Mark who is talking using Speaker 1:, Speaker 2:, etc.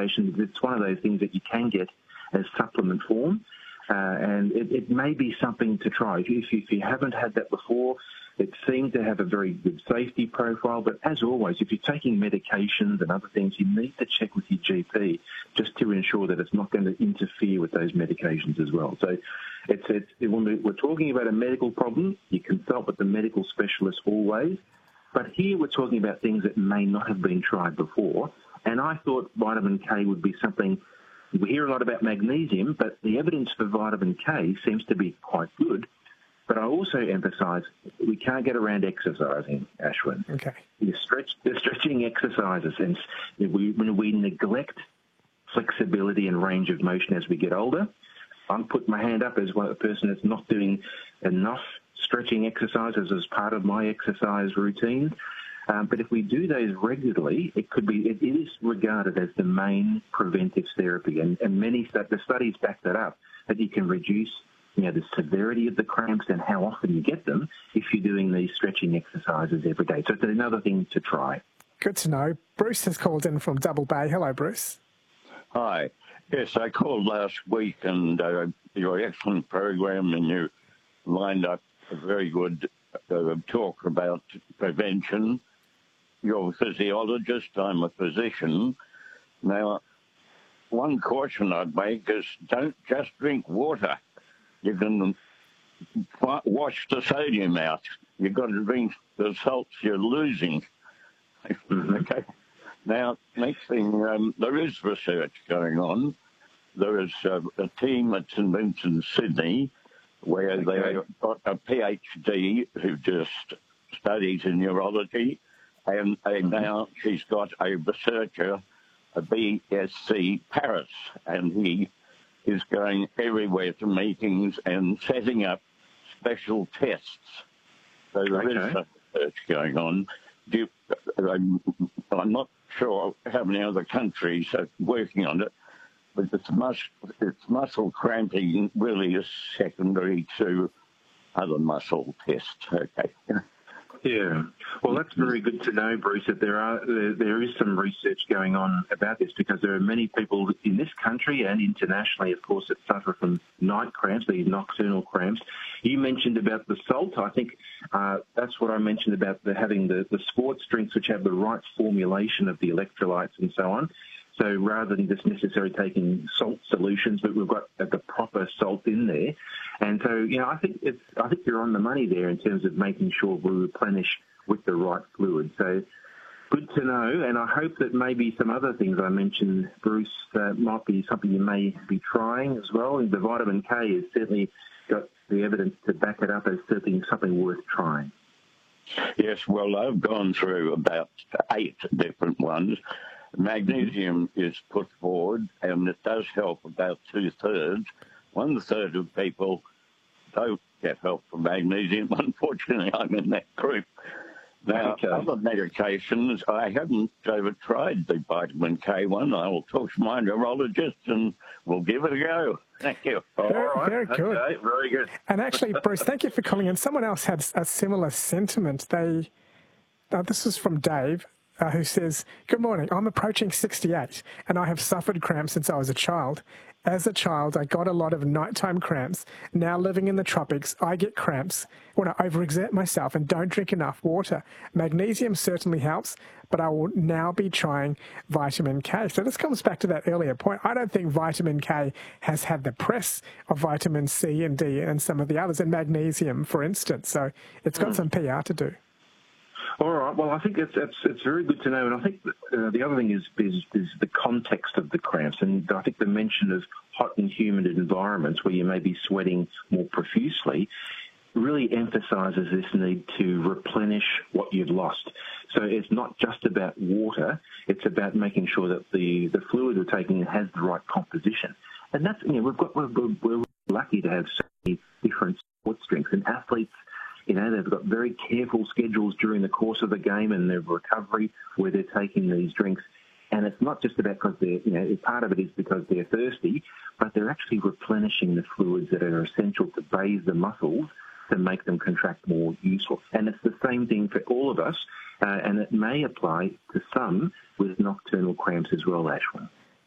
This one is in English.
Speaker 1: medication. It's one of those things that you can get as supplement form, and it may be something to try. If you haven't had that before, it seems to have a very good safety profile, but as always, if you're taking medications and other things, you need to check with your GP just to ensure that it's not going to interfere with those medications as well. So when we're talking about a medical problem, you consult with the medical specialist always, but here we're talking about things that may not have been tried before, and I thought vitamin K would be something. We hear a lot about magnesium, but the evidence for vitamin K seems to be quite good. But I also emphasise we can't get around exercising, Ashwin.
Speaker 2: Okay.
Speaker 1: The stretching exercises, and when we neglect flexibility and range of motion as we get older, I'm putting my hand up as a person that's not doing enough stretching exercises as part of my exercise routine. But if we do those regularly, it is regarded as the main preventive therapy, and the studies back that up, that you can reduce the severity of the cramps and how often you get them if you're doing these stretching exercises every day. So it's another thing to try.
Speaker 2: Good to know. Bruce has called in from Double Bay. Hello, Bruce.
Speaker 3: Hi. Yes, I called last week, and your excellent program, and you lined up a very good talk about prevention. You're a physiologist, I'm a physician. Now, one caution I'd make is don't just drink water. You can wash the sodium out. You've got to drink the salts you're losing. Okay. Now, next thing, there is research going on. There is a team at St Vincent, Sydney, where they've got a PhD who just studies in neurology, and now she's got a researcher, a BSc Paris, and he is going everywhere to meetings and setting up special tests. So there is research going on. I'm not sure how many other countries are working on it, but it's muscle cramping really is secondary to other muscle tests. Okay.
Speaker 1: Yeah. Well, that's very good to know, Bruce, that there is some research going on about this, because there are many people in this country and internationally, of course, that suffer from night cramps, these nocturnal cramps. You mentioned about the salt. I think that's what I mentioned about having the sports drinks which have the right formulation of the electrolytes and so on. So rather than just necessarily taking salt solutions, but we've got the proper salt in there. And so, I think you're on the money there in terms of making sure we replenish with the right fluid. So good to know, and I hope that maybe some other things I mentioned, Bruce, might be something you may be trying as well. And the vitamin K has certainly got the evidence to back it up as certainly something worth trying.
Speaker 3: Yes, well, I've gone through about 8 different ones. Magnesium is put forward, and it does help about 2/3. 1/3 of people don't get help from magnesium. Unfortunately, I'm in that group. Now, other medications, I haven't tried the vitamin K one. I will talk to my neurologist and we'll give it a go. Thank you.
Speaker 2: Very good.
Speaker 1: Okay, very good.
Speaker 2: And actually, Bruce, thank you for calling in. Someone else had a similar sentiment. This is from Dave, who says, "Good morning. I'm approaching 68 and I have suffered cramps since I was a child. As a child, I got a lot of nighttime cramps. Now living in the tropics, I get cramps when I overexert myself and don't drink enough water. Magnesium certainly helps, but I will now be trying vitamin K." So this comes back to that earlier point. I don't think vitamin K has had the press of vitamin C and D and some of the others, and magnesium, for instance. So it's got some PR to do.
Speaker 1: All right. Well, I think it's very good to know, and I think the other thing is the context of the cramps, and I think the mention of hot and humid environments where you may be sweating more profusely really emphasises this need to replenish what you've lost. So it's not just about water; it's about making sure that the fluid we're taking has the right composition, and that's we're lucky to have so many different sports drinks, and athletes. They've got very careful schedules during the course of the game and their recovery where they're taking these drinks. And it's not just about because they're, part of it is because they're thirsty, but they're actually replenishing the fluids that are essential to bathe the muscles to make them contract more useful. And it's the same thing for all of us, and it may apply to some with nocturnal cramps as well, Ashwin.